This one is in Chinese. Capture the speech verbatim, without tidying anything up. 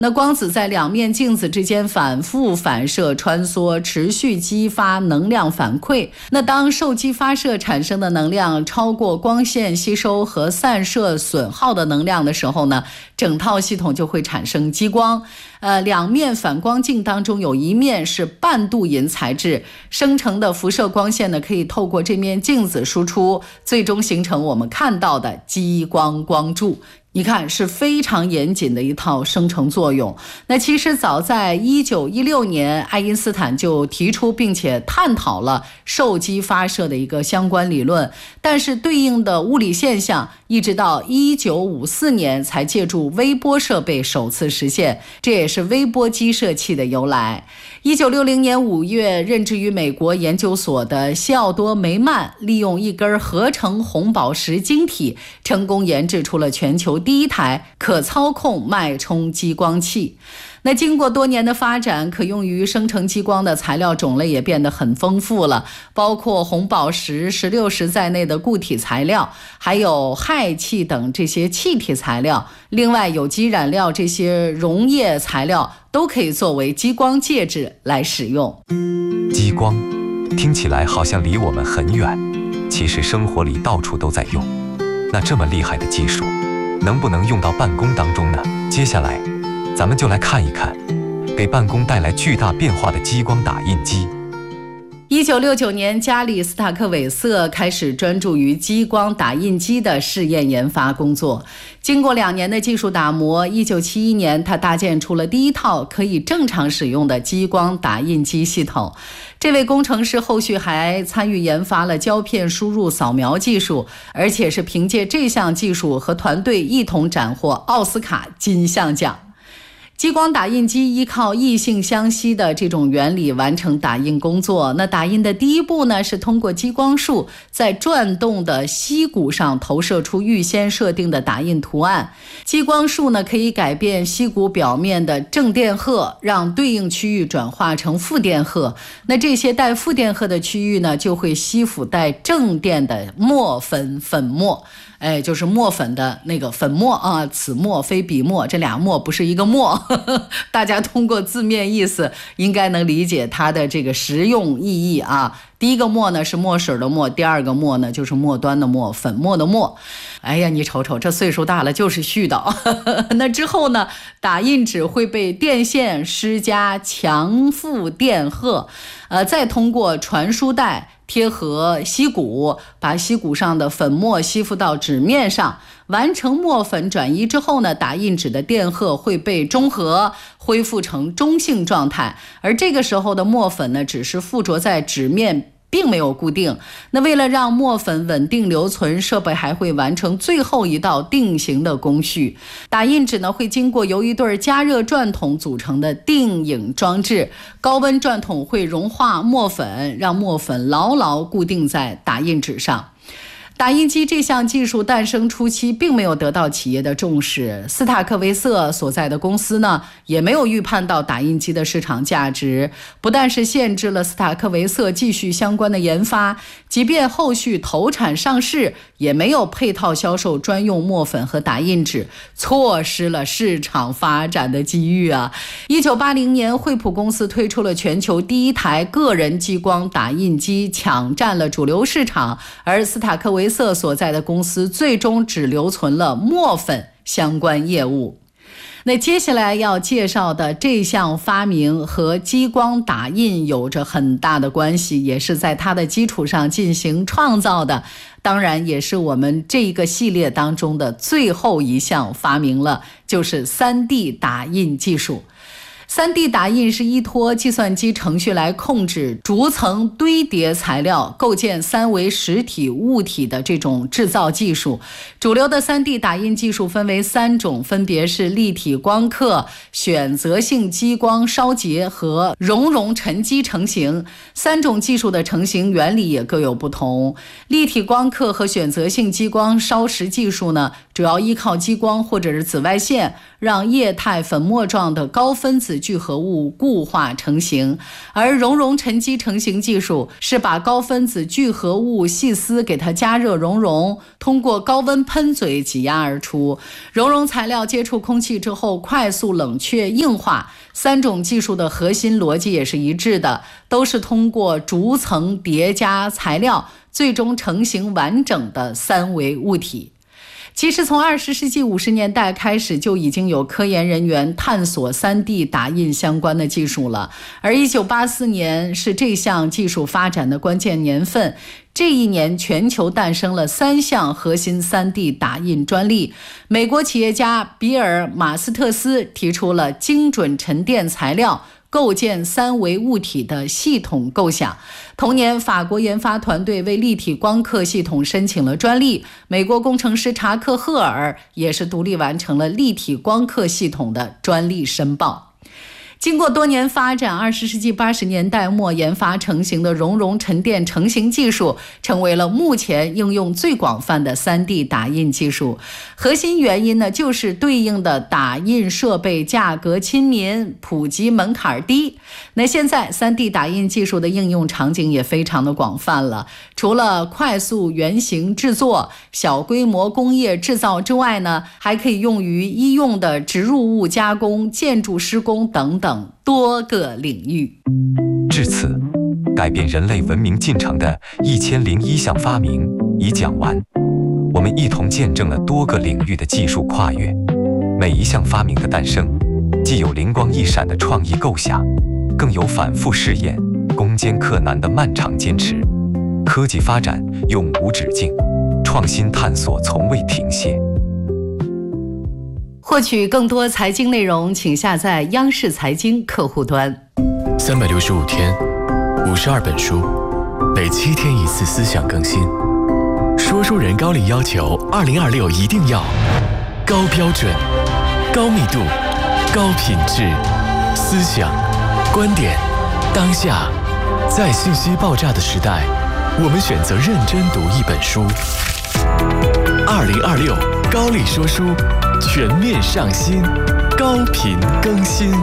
那光子在两面镜子之间反复反射穿梭，持续激发能量反馈。那当受激发射产生的能量超过光线吸收和散射损耗的能量的时候呢，整套系统就会产生激光。呃，两面反光镜当中有一面是半镀银材质，生成的辐射光线呢可以透过这面镜子输出，最终形成我们看到的激光光柱。你看，是非常严谨的一套生成作用。那其实早在一九一六年，爱因斯坦就提出并且探讨了受激发射的一个相关理论，但是对应的物理现象一直到一九五四年才借助微波设备首次实现，这也是微波激射器的由来。一九六零年五月，任职于美国研究所的西奥多·梅曼利用一根合成红宝石晶体，成功研制出了全球第一台可操控脉冲激光器。那经过多年的发展，可用于生成激光的材料种类也变得很丰富了，包括红宝石、石榴石在内的固体材料，还有氦气等这些气体材料，另外有机染料这些溶液材料都可以作为激光介质来使用。 激光听起来好像离我们很远，其实生活里到处都在用。那这么厉害的技术能不能用到办公当中呢？接下来咱们就来看一看给办公带来巨大变化的激光打印机。 一九六九年，加里斯塔克韦瑟开始专注于激光打印机的试验研发工作。经过两年的技术打磨，一九七一年，他搭建出了第一套可以正常使用的激光打印机系统。这位工程师后续还参与研发了胶片输入扫描技术，而且是凭借这项技术和团队一同斩获奥斯卡金像奖。激光打印机依靠异性相吸的这种原理完成打印工作。那打印的第一步呢，是通过激光束在转动的锡骨上投射出预先设定的打印图案。激光束呢，可以改变锡骨表面的正电荷，让对应区域转化成负电荷。那这些带负电荷的区域呢，就会吸附带正电的墨粉粉末。哎，就是墨粉的那个粉末啊，此墨非彼墨，这俩墨不是一个墨，呵呵，大家通过字面意思应该能理解它的这个实用意义啊。第一个墨呢是墨水的墨，第二个墨呢就是末端的墨，粉末的墨。哎呀，你瞅瞅，这岁数大了就是絮叨。那之后呢，打印纸会被电线施加强负电荷，呃，再通过传输带贴合锡骨，把锡骨上的粉末吸附到纸面上，完成墨粉转移之后呢，打印纸的电荷会被中和，恢复成中性状态。而这个时候的墨粉呢，只是附着在纸面，并没有固定。那为了让墨粉稳定留存，设备还会完成最后一道定型的工序。打印纸呢，会经过由一对加热转筒组成的定影装置，高温转筒会融化墨粉，让墨粉牢牢固定在打印纸上。打印机这项技术诞生初期并没有得到企业的重视，斯塔克维瑟所在的公司呢，也没有预判到打印机的市场价值，不但是限制了斯塔克维瑟继续相关的研发，即便后续投产上市，也没有配套销售专用墨粉和打印纸，错失了市场发展的机遇啊！一九八零年，惠普公司推出了全球第一台个人激光打印机，抢占了主流市场，而斯塔克维瑟所在的公司最终只留存了墨粉相关业务。那接下来要介绍的这项发明和激光打印有着很大的关系，也是在它的基础上进行创造的，当然也是我们这个系列当中的最后一项发明了，就是 三 D 打印技术。三 D 打印是依托计算机程序来控制逐层堆叠材料，构建三维实体物体的这种制造技术。主流的 三 D 打印技术分为三种，分别是立体光刻、选择性激光烧结和熔融沉积成型。三种技术的成型原理也各有不同。立体光刻和选择性激光烧蚀技术呢，主要依靠激光或者是紫外线， 让液态粉末状的高分子聚合物固化成型。而熔融沉积成型技术是把高分子聚合物细丝给它加热熔融，通过高温喷嘴挤压而出。熔融材料接触空气之后快速冷却硬化，三种技术的核心逻辑也是一致的，都是通过逐层叠加材料最终成型完整的三维物体。其实从二十世纪五十年代开始，就已经有科研人员探索 三 D 打印相关的技术了，而一九八四年是这项技术发展的关键年份。这一年，全球诞生了三项核心 三 D 打印专利。美国企业家比尔·马斯特斯提出了精准沉淀材料构建三维物体的系统构想。同年，法国研发团队为立体光刻系统申请了专利，美国工程师查克·赫尔也是独立完成了立体光刻系统的专利申报。经过多年发展，二十世纪八十年代末研发成型的熔融沉淀成型技术，成为了目前应用最广泛的 三 D 打印技术。核心原因呢，就是对应的打印设备价格亲民，普及门槛低。那现在 三 D 打印技术的应用场景也非常的广泛了，除了快速原型制作、小规模工业制造之外呢，还可以用于医用的植入物加工、建筑施工等等多个领域。 至此，改变人类文明进程的一千零一项发明已讲完。我们一同见证了多个领域的技术跨越。每一项发明的诞生，既有灵光一闪的创意构想，更有反复试验、攻坚克难的漫长坚持。科技发展永无止境，创新探索从未停歇。 获取更多财经内容，请下载央视财经客户端。 三百六十五天，五十二本书，每七天一次思想更新。说书人高瓴要求，二零二六一定要高标准、高密度、高品质，思想、观点，当下，在信息爆炸的时代，我们选择认真读一本书。二零二六高瓴说书全面上新，高频更新。